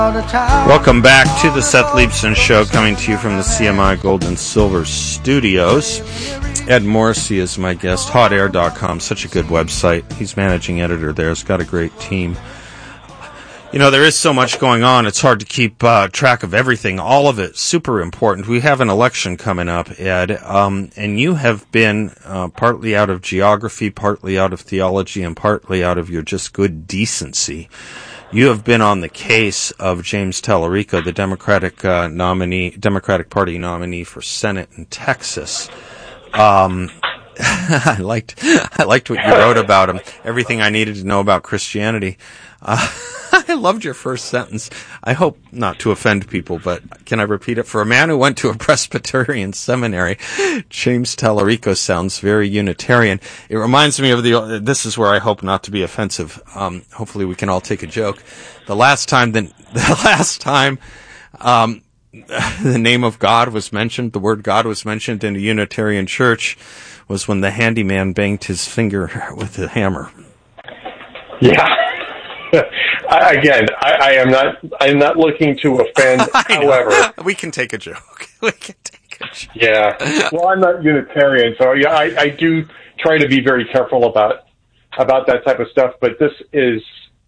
Welcome back to the Seth Leibsohn Show, coming to you from the CMI Gold and Silver Studios. Ed Morrissey is my guest. HotAir.com, such a good website. He's managing editor there. He's got a great team. You know, there is so much going on, it's hard to keep track of everything. All of it super important. We have an election coming up, Ed, and you have been partly out of geography, partly out of theology, and partly out of your just good decency. You have been on the case of James Tallarico, the Democratic Party nominee for Senate in Texas. I liked what you wrote about him. Everything I needed to know about Christianity. I loved your first sentence. I hope not to offend people, but can I repeat it? For a man who went to a Presbyterian seminary, James Tallarico sounds very Unitarian. It reminds me of this is where I hope not to be offensive. Hopefully we can all take a joke. The last time the name of God was mentioned, the word God was mentioned in a Unitarian church was when the handyman banged his finger with a hammer. Yeah. I'm not looking to offend. However, we can take a joke. Yeah. Well, I'm not Unitarian, so yeah, I do try to be very careful about that type of stuff. But this is,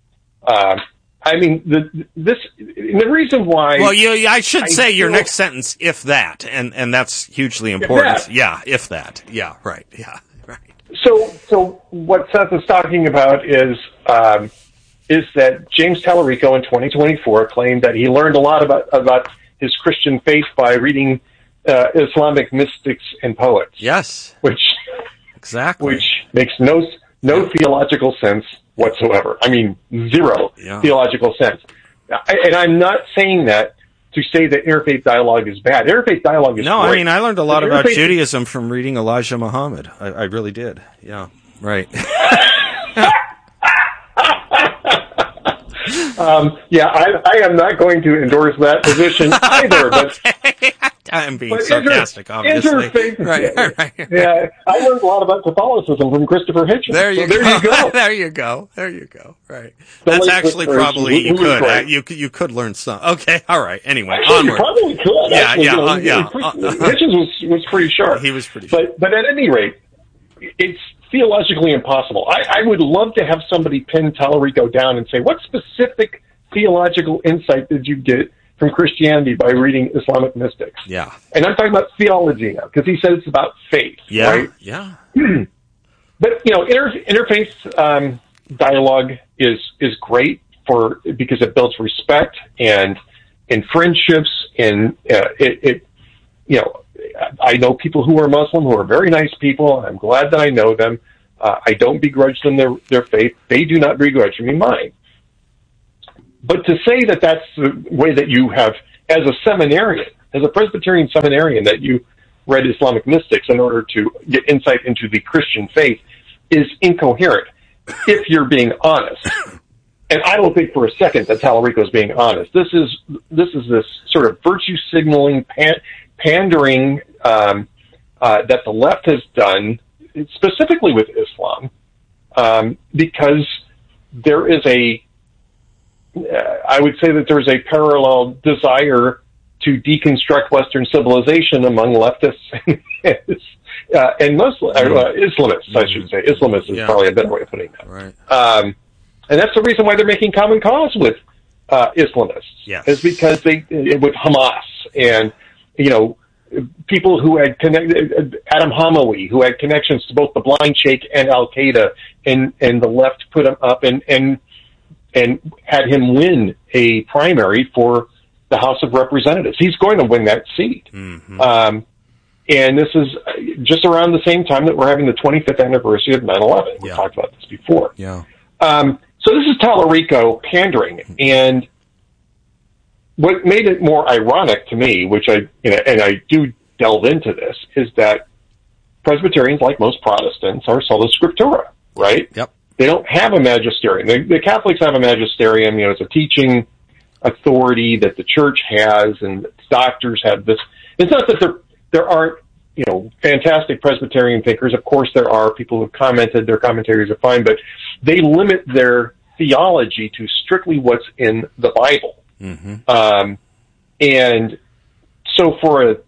the reason why. Well, I should say your next sentence, if that, and that's hugely important. Yeah, if that. Yeah, right. Yeah, right. So what Seth is talking about is that James Tallarico in 2024 claimed that he learned a lot about his Christian faith by reading Islamic mystics and poets. Yes. Which makes no theological sense whatsoever. I mean, zero theological sense. And I'm not saying that to say that interfaith dialogue is bad. Interfaith dialogue is great. I mean, I learned a lot about Judaism from reading Elijah Muhammad. I really did. Yeah, right. I am not going to endorse that position either. But I'm being sarcastic, obviously. Right. Yeah, I learned a lot about Catholicism from Christopher Hitchens. There you go. There you go. Right. That's actually probably you could learn some. Okay. All right. Anyway, onward. You probably could. Yeah. Hitchens was pretty sharp. He was pretty sharp. But at any rate, it's theologically impossible. I would love to have somebody pin Tallarico down and say, what specific theological insight did you get from Christianity by reading Islamic mystics? Yeah. And I'm talking about theology now, because he said it's about faith. Yeah. Right? Yeah. But, interfaith dialogue is great because it builds respect and friendships, and I know people who are Muslim who are very nice people, and I'm glad that I know them. I don't begrudge them their faith. They do not begrudge me mine. But to say that that's the way that you have, as a seminarian, as a Presbyterian seminarian, that you read Islamic mystics in order to get insight into the Christian faith is incoherent, if you're being honest. And I don't think for a second that Tallarico is being honest. This is this sort of virtue signaling, pandering that the left has done, specifically with Islam, because there is I would say that there's a parallel desire to deconstruct Western civilization among leftists and Muslims, Islamists, I should say. Islamists is probably a better way of putting that. Right. And that's the reason why they're making common cause with Islamists. Yes. Is because with Hamas and, people who had Adam Hamawi, who had connections to both the Blind Sheikh and Al-Qaeda, and the left put him up and had him win a primary for the House of Representatives. He's going to win that seat. Mm-hmm. And this is just around the same time that we're having the 25th anniversary of 9/11. We talked about this before. Yeah. So this is Tallarico pandering, and what made it more ironic to me, which I do delve into this, is that Presbyterians, like most Protestants, are sola scriptura, right? Yep. They don't have a magisterium. The Catholics have a magisterium. It's a teaching authority that the church has, and doctors have this. It's not that there aren't, fantastic Presbyterian thinkers. Of course there are. People who have commented, their commentaries are fine, but they limit their theology to strictly what's in the Bible. And so for a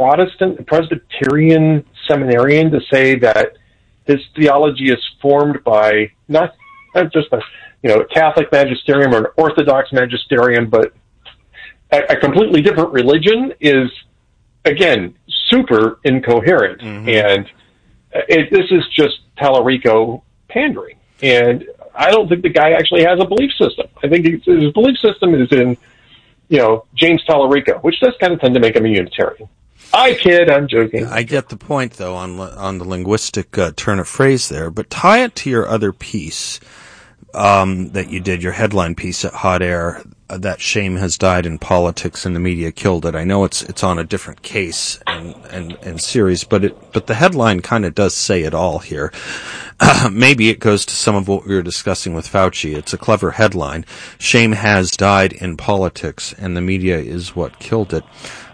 Presbyterian seminarian to say that his theology is formed by not just a Catholic magisterium or an Orthodox magisterium, but a completely different religion is, again, super incoherent. And this is just Tallarico pandering. And I don't think the guy actually has a belief system. I think his belief system is in, James Tallarico, which does kind of tend to make him a Unitarian. I kid, I'm joking. I get the point, though, on the linguistic turn of phrase there, but tie it to your other piece that you did, your headline piece at Hot Air, that shame has died in politics and the media killed it. I know it's on a different case and series, but the headline kind of does say it all here. Maybe it goes to some of what we were discussing with Fauci. It's a clever headline. Shame has died in politics and the media is what killed it.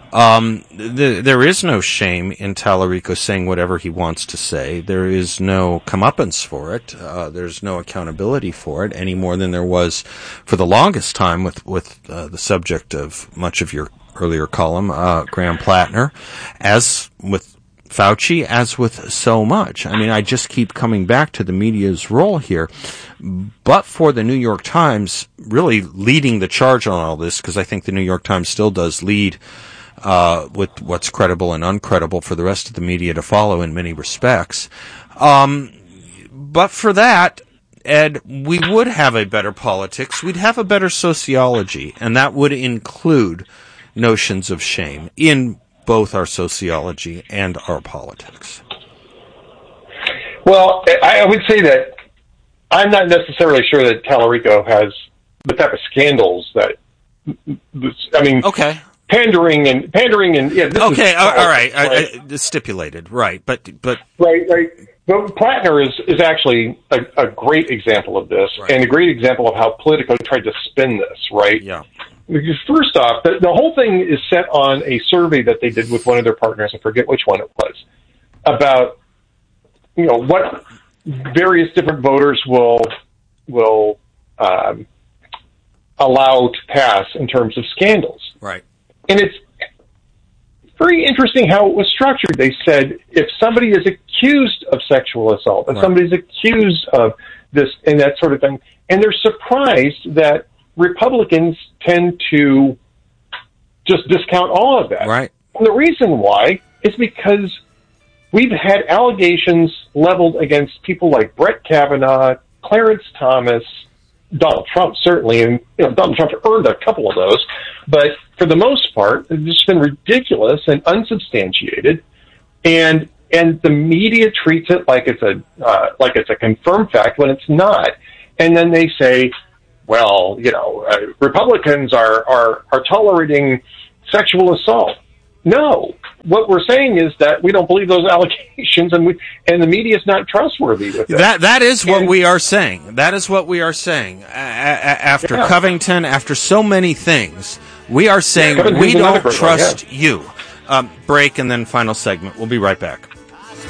There is no shame in Tallarico saying whatever he wants to say. There is no comeuppance for it. There's no accountability for it any more than there was for the longest time with the subject of much of your earlier column, Graham Plattner, as with Fauci, as with so much. I mean, I just keep coming back to the media's role here. But for the New York Times really leading the charge on all this, because I think the New York Times still does lead with what's credible and uncredible for the rest of the media to follow in many respects. But for that, Ed, we would have a better politics. We'd have a better sociology, and that would include notions of shame in both our sociology and our politics. Well, I would say that I'm not necessarily sure that Tallarico has the type of scandals that, okay. Pandering and yeah. Okay, all right. Stipulated, right? But right. But Plattner is actually a great example of this, right, and a great example of how Politico tried to spin this, right? Yeah. Because first off, the whole thing is set on a survey that they did with one of their partners. I forget which one it was, about what various different voters will allow to pass in terms of scandals, right? And it's very interesting how it was structured. They said if somebody is accused of sexual assault, and somebody's accused of this and that sort of thing, and they're surprised that Republicans tend to just discount all of that. Right. And the reason why is because we've had allegations leveled against people like Brett Kavanaugh, Clarence Thomas, Donald Trump, certainly, and Donald Trump earned a couple of those, but for the most part, it's just been ridiculous and unsubstantiated, and the media treats it like it's a confirmed fact when it's not, and then they say, well, Republicans are tolerating sexual assault. No, what we're saying is that we don't believe those allegations, and the media is not trustworthy with it. That is what we are saying. That is what we are saying. After Covington, after so many things, we are saying we don't trust you. Break and then final segment. We'll be right back.